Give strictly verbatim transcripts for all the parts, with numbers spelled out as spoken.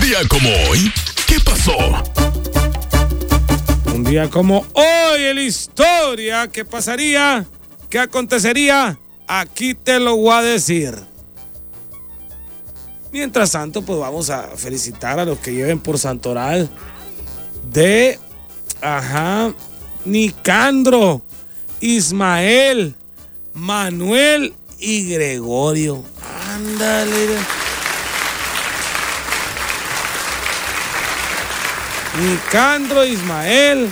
día como hoy, ¿qué pasó? Un día como hoy en la historia, ¿qué pasaría? ¿Qué acontecería? Aquí te lo voy a decir. Mientras tanto, pues vamos a felicitar a los que lleven por santoral de, ajá, Nicandro, Ismael, Manuel y Gregorio. Ándale. Nicandro, Ismael,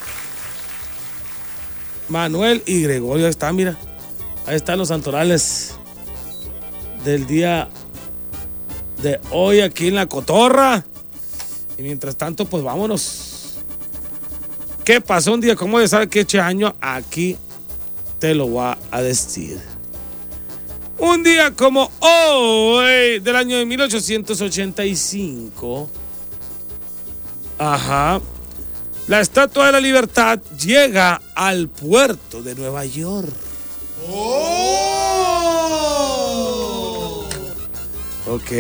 Manuel y Gregorio. Ahí está, mira. Ahí están los santorales del día de hoy aquí en La Cotorra. Y mientras tanto, pues vámonos. ¿Qué pasó un día? ¿Cómo de saber qué año? Aquí te lo voy a decir. Un día como hoy, del año de mil ochocientos ochenta y cinco. Ajá. La Estatua de la Libertad llega al puerto de Nueva York. ¡Oh! Ok.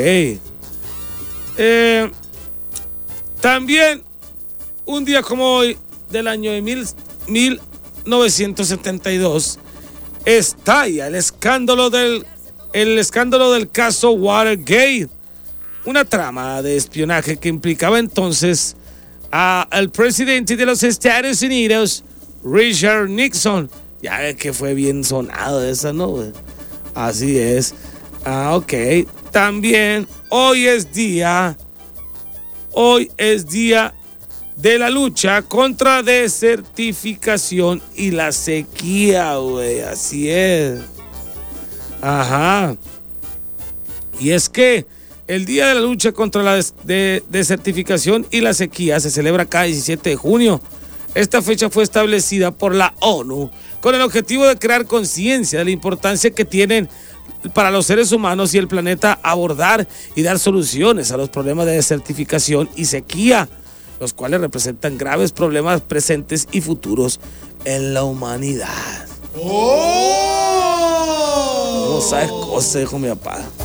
Eh, también, un día como hoy, del año de mil, mil novecientos setenta y dos, estalla el escándalo del, el escándalo del caso Watergate. Una trama de espionaje que implicaba entonces al presidente de los Estados Unidos, Richard Nixon. Ya ves que fue bien sonado esa, ¿no? Así es. Ah, ok. También hoy es día, hoy es día de la lucha contra la desertificación y la sequía, güey. Así es. Ajá. Y es que el Día de la Lucha contra la des- de desertificación y la sequía se celebra cada diecisiete de junio. Esta fecha fue establecida por la ONU con el objetivo de crear conciencia de la importancia que tienen para los seres humanos y el planeta abordar y dar soluciones a los problemas de desertificación y sequía, los cuales representan graves problemas presentes y futuros en la humanidad. ¡Oh! No sabes cosas, dijo mi papá.